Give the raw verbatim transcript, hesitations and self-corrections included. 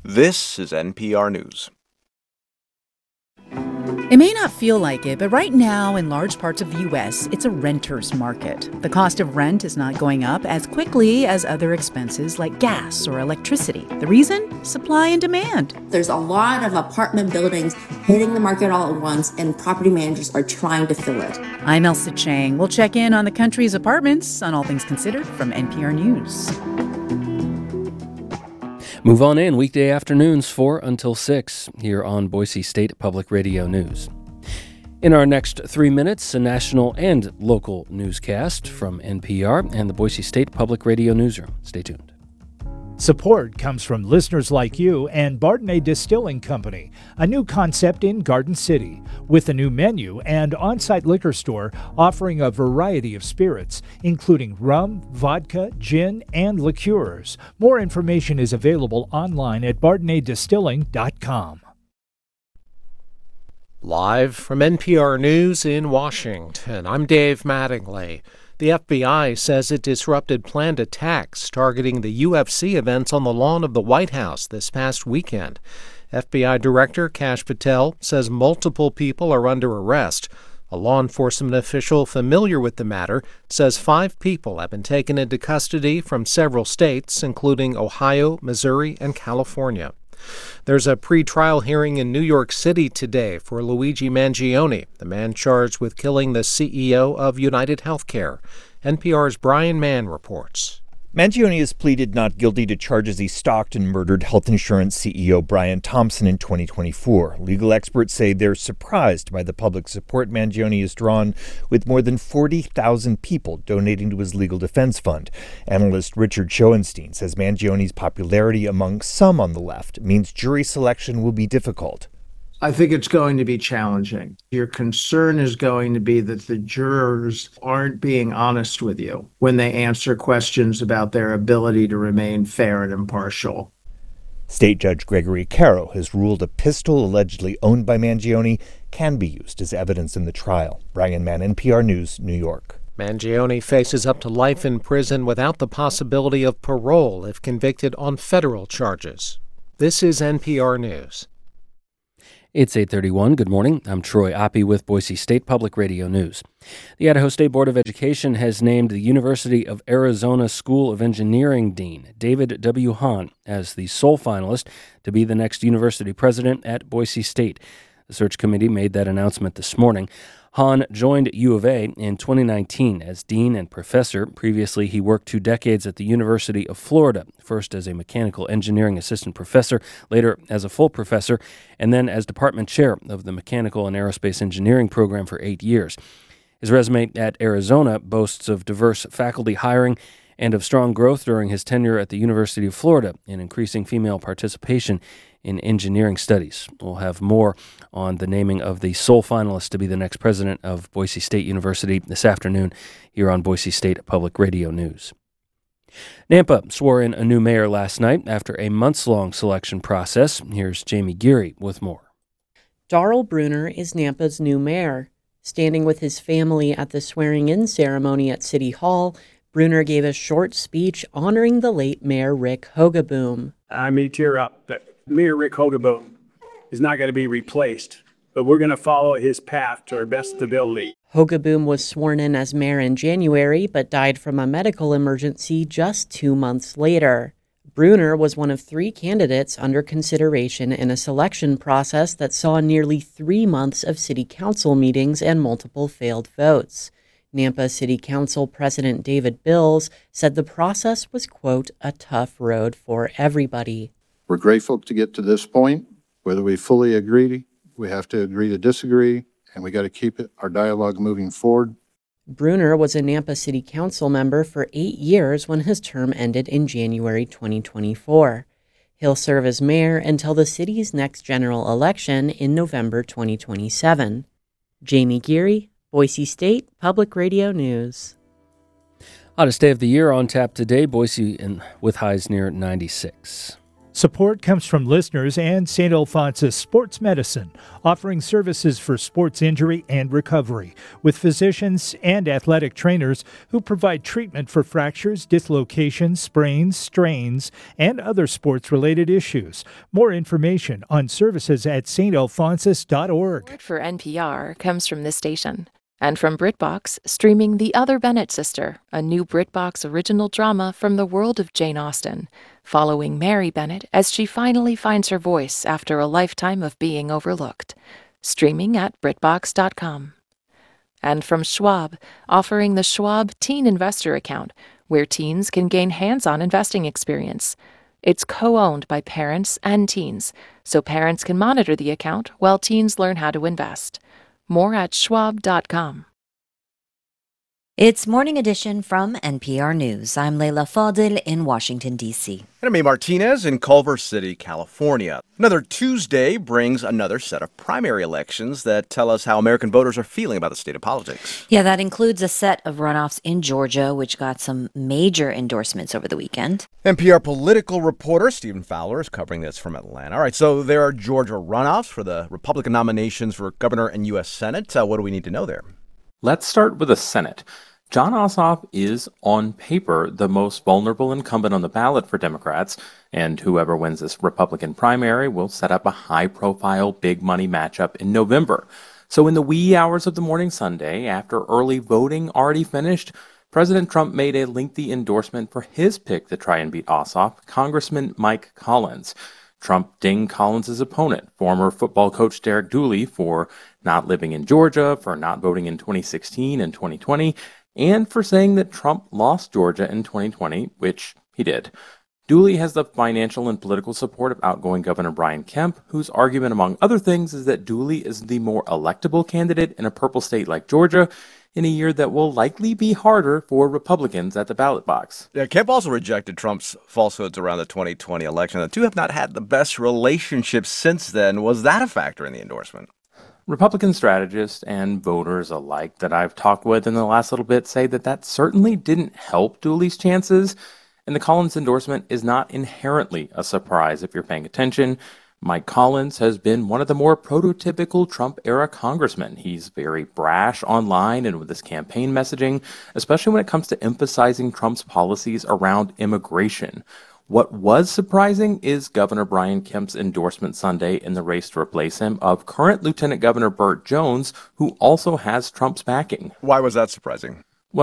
This is N P R News. It may not feel like it, but right now in large parts of the U S, it's a renter's market. The cost of rent is not going up as quickly as other expenses like gas or electricity. The reason? Supply and demand. There's a lot of apartment buildings hitting the market all at once, and property managers are trying to fill it. I'm Elsa Chang. We'll check in on the country's apartments on All Things Considered from N P R News. Move on in weekday afternoons four until six here on Boise State Public Radio News. In our next three minutes, a national and local newscast from N P R and the Boise State Public Radio Newsroom. Stay tuned. Support comes from listeners like you and Bardenay Distilling Company, a new concept in Garden City, with a new menu and on-site liquor store offering a variety of spirits, including rum, vodka, gin, and liqueurs. More information is available online at bardenay distilling dot com. Live from N P R News in Washington, I'm Dave Mattingly. The F B I says it disrupted planned attacks targeting the U F C events on the lawn of the White House this past weekend. F B I Director Kash Patel says multiple people are under arrest. A law enforcement official familiar with the matter says five people have been taken into custody from several states, including Ohio, Missouri, and California. There's a pre-trial hearing in New York City today for Luigi Mangione, the man charged with killing the C E O of United Healthcare. N P R's Brian Mann reports. Mangione has pleaded not guilty to charges he stalked and murdered health insurance C E O Brian Thompson in twenty twenty-four. Legal experts say they're surprised by the public support Mangione has drawn, with more than forty thousand people donating to his legal defense fund. Analyst Richard Schoenstein says Mangione's popularity among some on the left means jury selection will be difficult. I think it's going to be challenging. Your concern is going to be that the jurors aren't being honest with you when they answer questions about their ability to remain fair and impartial. State Judge Gregory Caro has ruled a pistol allegedly owned by Mangione can be used as evidence in the trial. Brian Mann, N P R News, New York. Mangione faces up to life in prison without the possibility of parole if convicted on federal charges. This is N P R News. It's eight thirty-one. Good morning. I'm Troy Oppie with Boise State Public Radio News. The Idaho State Board of Education has named the University of Arizona School of Engineering Dean David W. Hahn as the sole finalist to be the next university president at Boise State. The search committee made that announcement this morning. Hahn joined U of A in twenty nineteen as dean and professor. Previously, he worked two decades at the University of Florida, first as a mechanical engineering assistant professor, later as a full professor, and then as department chair of the mechanical and aerospace engineering program for eight years. His resume at Arizona boasts of diverse faculty hiring and of strong growth during his tenure at the University of Florida in increasing female participation in engineering studies. We'll have more on the naming of the sole finalist to be the next president of Boise State University this afternoon here on Boise State Public Radio News. Nampa swore in a new mayor last night after a months-long selection process. Here's Jamie Geary with more. Darrell Bruner is Nampa's new mayor. Standing with his family at the swearing-in ceremony at City Hall, Bruner gave a short speech honoring the late Mayor Rick Hogeboom. I may tear up, but Mayor Rick Hogeboom is not going to be replaced, but we're going to follow his path to our best ability. Hogeboom was sworn in as mayor in January, but died from a medical emergency just two months later. Bruner was one of three candidates under consideration in a selection process that saw nearly three months of city council meetings and multiple failed votes. Nampa City Council President David Bills said the process was, quote, a tough road for everybody. We're grateful to get to this point. Whether we fully agree, we have to agree to disagree, and we got to keep it, our dialogue moving forward. Bruner was a Nampa City Council member for eight years when his term ended in January twenty twenty-four. He'll serve as mayor until the city's next general election in November twenty twenty-seven. Jamie Geary, Boise State Public Radio News. Hottest day of the year on tap today, Boise and with highs near ninety-six. Support comes from listeners and Saint Alphonsus Sports Medicine, offering services for sports injury and recovery, with physicians and athletic trainers who provide treatment for fractures, dislocations, sprains, strains, and other sports-related issues. More information on services at s t alphonsus dot org. Support for N P R comes from this station and from BritBox, streaming The Other Bennett Sister, a new BritBox original drama from the world of Jane Austen, following Mary Bennett as she finally finds her voice after a lifetime of being overlooked. Streaming at britbox dot com. And from Schwab, offering the Schwab Teen Investor Account, where teens can gain hands-on investing experience. It's co-owned by parents and teens, so parents can monitor the account while teens learn how to invest. More at schwab dot com. It's Morning Edition from N P R News. I'm Leila Fadil in Washington, D C. And I'm A. Martinez in Culver City, California. Another Tuesday brings another set of primary elections that tell us how American voters are feeling about the state of politics. Yeah, that includes a set of runoffs in Georgia, which got some major endorsements over the weekend. N P R political reporter Stephen Fowler is covering this from Atlanta. All right, so there are Georgia runoffs for the Republican nominations for governor and U S Senate. Uh, what do we need to know there? Let's start with the Senate. Jon Ossoff is, on paper, the most vulnerable incumbent on the ballot for Democrats, and whoever wins this Republican primary will set up a high-profile, big-money matchup in November. So in the wee hours of the morning Sunday, after early voting already finished, President Trump made a lengthy endorsement for his pick to try and beat Ossoff, Congressman Mike Collins. Trump dinged Collins' opponent, former football coach Derek Dooley, for not living in Georgia, for not voting in twenty sixteen and twenty twenty, and for saying that Trump lost Georgia in twenty twenty, which he did. Dooley has the financial and political support of outgoing Governor Brian Kemp, whose argument, among other things, is that Dooley is the more electable candidate in a purple state like Georgia in a year that will likely be harder for Republicans at the ballot box. Yeah, Kemp also rejected Trump's falsehoods around the twenty twenty election. The two have not had the best relationship since then. Was that a factor in the endorsement? Republican strategists and voters alike that I've talked with in the last little bit say that that certainly didn't help Dooley's chances, and the Collins endorsement is not inherently a surprise if you're paying attention. Mike Collins has been one of the more prototypical Trump-era congressmen. He's very brash online and with his campaign messaging, especially when it comes to emphasizing Trump's policies around immigration. What was surprising is Governor Brian Kemp's endorsement Sunday in the race to replace him of current Lieutenant Governor Burt Jones, who also has Trump's backing. Why was that surprising?